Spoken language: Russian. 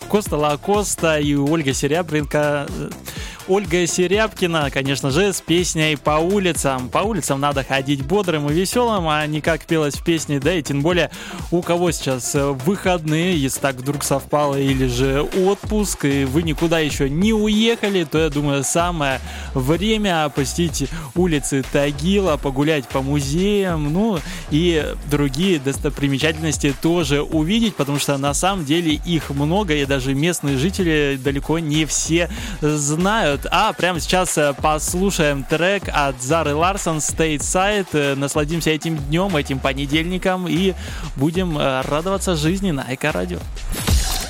Коста Лакоста и Ольга Серябкина, конечно же, с песней «По улицам». По улицам надо ходить бодрым и веселым, а не как пелось в песне, да и тем более у кого сейчас выходные, если так вдруг совпало, или же отпуск, и вы никуда еще не уехали, то, я думаю, самое время посетить улицы Тагила, погулять по музеям, ну и другие достопримечательности тоже увидеть, потому что на самом деле их много, и даже местные жители далеко не все знают. А прямо сейчас послушаем трек от Зары Ларсон «Stateside». Насладимся этим днем, этим понедельником и будем радоваться жизни на Эко-радио.